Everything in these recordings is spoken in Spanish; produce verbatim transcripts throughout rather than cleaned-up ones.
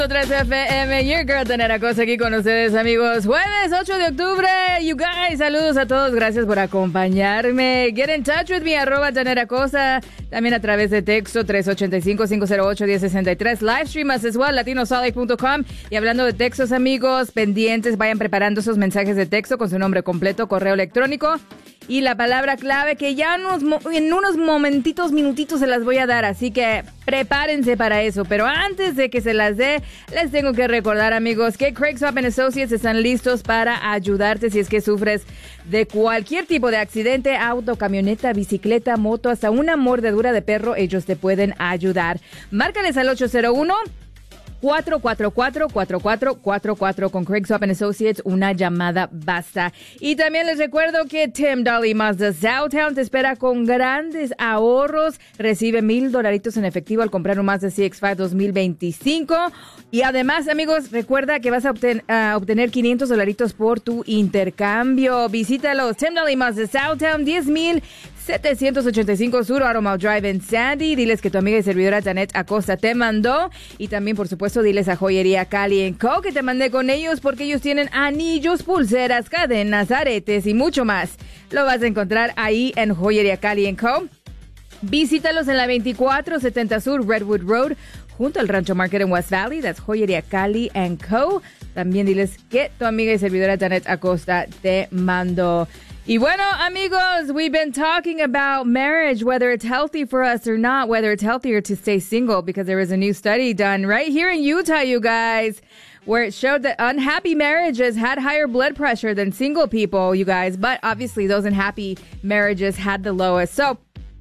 tres F M, your girl Tanera Cosa aquí con ustedes, amigos. Jueves ocho de octubre, you guys, saludos a todos, gracias por acompañarme. Get in touch with me, arroba Tanera Cosa, también a través de texto tres ocho cinco, cinco cero ocho, uno cero seis tres, live stream as well, latino salt punto com. Y hablando de textos, amigos, pendientes, vayan preparando esos mensajes de texto con su nombre completo, correo electrónico y la palabra clave que ya unos, en unos momentitos, minutitos se las voy a dar, así que prepárense para eso. Pero antes de que se las dé, les tengo que recordar, amigos, que Craig Swap and Associates están listos para ayudarte si es que sufres de cualquier tipo de accidente, auto, camioneta, bicicleta, moto, hasta una mordedura de perro. Ellos te pueden ayudar. Márcales al ocho cero uno, cuatro cuatro cuatro, cuatro cuatro cuatro cuatro. Con Craig Swap and Associates, una llamada basta. Y también les recuerdo que Tim Dahle Mazda Southtown te espera con grandes ahorros. Recibe mil dolaritos en efectivo al comprar un Mazda C X cinco dos mil veinticinco. Y además, amigos, recuerda que vas a obten- uh, obtener quinientos dolaritos por tu intercambio. Visítalos, Tim Dahle Mazda Southtown, diez mil setecientos ochenta y cinco Sur Automall Drive en Sandy. Diles que tu amiga y servidora Janet Acosta te mandó. Y también, por supuesto, diles a Joyería Cali and Co que te mandé con ellos, porque ellos tienen anillos, pulseras, cadenas, aretes y mucho más. Lo vas a encontrar ahí en Joyería Cali and Co. Visítalos en la veinticuatro setenta Sur Redwood Road, junto al Rancho Market en West Valley. That's Joyería Cali and Co. También diles que tu amiga y servidora Janet Acosta te mandó. Y bueno, amigos, we've been talking about marriage, whether it's healthy for us or not, whether it's healthier to stay single, because there was a new study done right here in Utah, you guys, where it showed that unhappy marriages had higher blood pressure than single people, you guys. But obviously, those unhappy marriages had the lowest. So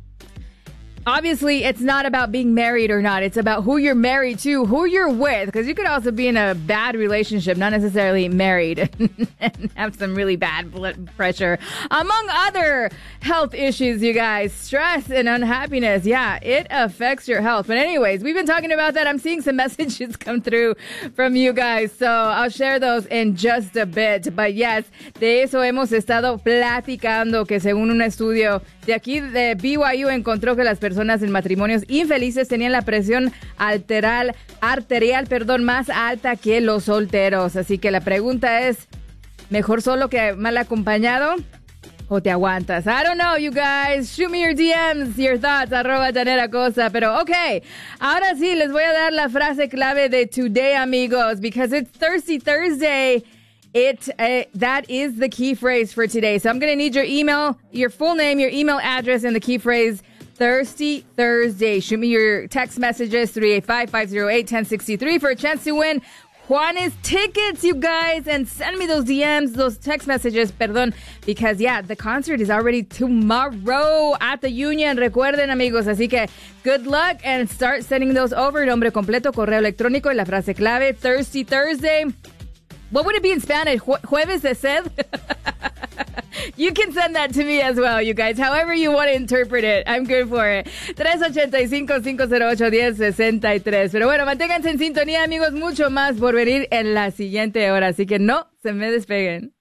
obviously, it's not about being married or not. It's about who you're married to, who you're with, because you could also be in a bad relationship, not necessarily married, and have some really bad blood pressure, among other health issues, you guys. Stress and unhappiness, yeah, it affects your health. But anyways, we've been talking about that. I'm seeing some messages come through from you guys, so I'll share those in just a bit. But yes, de eso hemos estado platicando, que según un estudio de aquí de B Y U encontró que las personas personas en matrimonios infelices tenían la presión arterial, arterial, perdón, más alta que los solteros. Así que la pregunta es, ¿mejor solo que mal acompañado o te aguantas? I don't know, you guys. Shoot me your D Ms, your thoughts, arroba Tanera Cosa. Pero ok, ahora sí, les voy a dar la frase clave de today, amigos, because it's Thirsty Thursday. It uh, that is the key phrase for today. So I'm going to need your email, your full name, your email address, and the key phrase Thirsty Thursday. Shoot me your text messages, three eight five, five oh eight, one oh six three, for a chance to win Juanes tickets, you guys. And send me those D Ms, those text messages, perdón, because, yeah, the concert is already tomorrow at the Union. Recuerden, amigos, así que good luck and start sending those over. Nombre completo, correo electrónico y la frase clave, Thirsty Thursday. What would it be in Spanish? Jue- jueves de sed? You can send that to me as well, you guys. However you want to interpret it, I'm good for it. tres ocho cinco, cinco cero ocho, uno cero seis tres. Pero bueno, manténganse en sintonía, amigos. Mucho más por venir en la siguiente hora. Así que no se me despeguen.